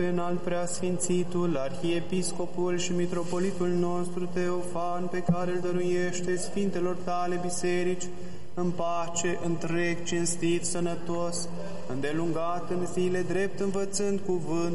Înalt preasfințitul arhiepiscopul și mitropolitul nostru Teofan, pe care îl dăruiește sfintelor tale biserici, în pace, întreg, cinstit, sănătos, îndelungat în zile, drept învățând cuvânt,